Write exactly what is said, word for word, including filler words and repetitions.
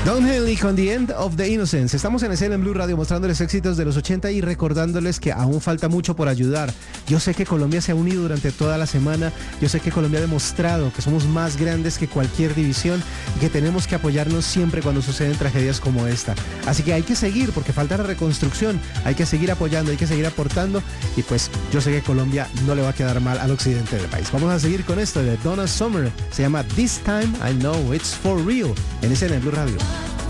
Don Henley con The End of the Innocence. Estamos en Escena en Blue Radio mostrándoles éxitos de los ochenta y recordándoles que aún falta mucho por ayudar. Yo sé que Colombia se ha unido durante toda la semana. Yo sé que Colombia ha demostrado que somos más grandes que cualquier división y que tenemos que apoyarnos siempre cuando suceden tragedias como esta. Así que hay que seguir porque falta la reconstrucción. Hay que seguir apoyando, hay que seguir aportando y pues yo sé que Colombia no le va a quedar mal al occidente del país. Vamos a seguir con esto de Donna Summer. Se llama This Time I Know It's For Real en Escena en Blue Radio.